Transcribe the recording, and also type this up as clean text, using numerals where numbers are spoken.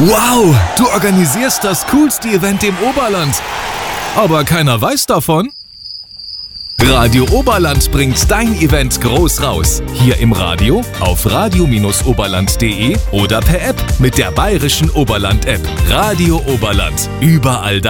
Wow, du organisierst das coolste Event im Oberland. Aber keiner weiß davon? Radio Oberland bringt dein Event groß raus. Hier im Radio, auf radio-oberland.de oder per App mit der Bayerischen Oberland-App. Radio Oberland. Überall da.